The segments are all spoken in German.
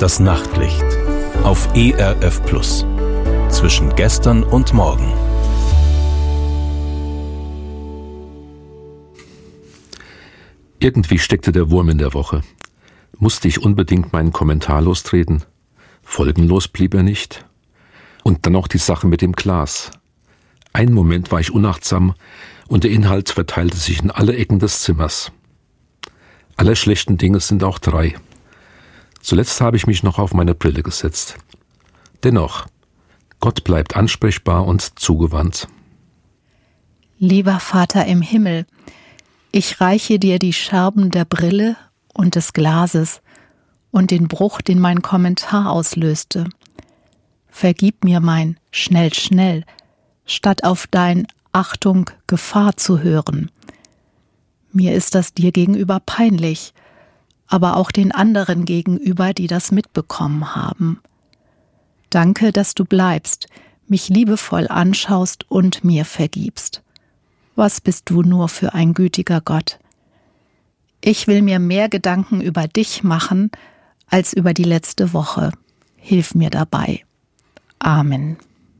Das Nachtlicht auf ERF Plus. Zwischen gestern und morgen. Irgendwie steckte der Wurm in der Woche. Musste ich unbedingt meinen Kommentar lostreten? Folgenlos blieb er nicht. Und dann noch die Sache mit dem Glas. Einen Moment war ich unachtsam und der Inhalt verteilte sich in alle Ecken des Zimmers. Aller schlechten Dinge sind auch drei. Zuletzt habe ich mich noch auf meine Brille gesetzt. Dennoch, Gott bleibt ansprechbar und zugewandt. Lieber Vater im Himmel, ich reiche dir die Scherben der Brille und des Glases und den Bruch, den mein Kommentar auslöste. Vergib mir mein schnell, schnell, statt auf dein Achtung, Gefahr zu hören. Mir ist das dir gegenüber peinlich, aber auch den anderen gegenüber, die das mitbekommen haben. Danke, dass du bleibst, mich liebevoll anschaust und mir vergibst. Was bist du nur für ein gütiger Gott? Ich will mir mehr Gedanken über dich machen als über die letzte Woche. Hilf mir dabei. Amen.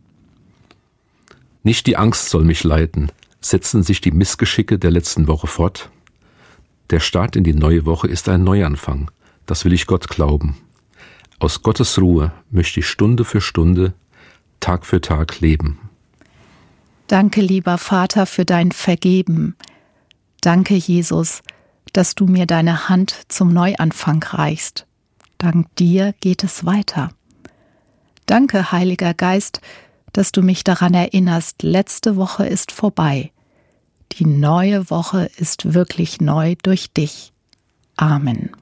Nicht die Angst soll mich leiten. Setzen sich die Missgeschicke der letzten Woche fort? Der Start in die neue Woche ist ein Neuanfang. Das will ich Gott glauben. Aus Gottes Ruhe möchte ich Stunde für Stunde, Tag für Tag leben. Danke, lieber Vater, für dein Vergeben. Danke, Jesus, dass du mir deine Hand zum Neuanfang reichst. Dank dir geht es weiter. Danke, Heiliger Geist, dass du mich daran erinnerst, letzte Woche ist vorbei. Die neue Woche ist wirklich neu durch dich. Amen.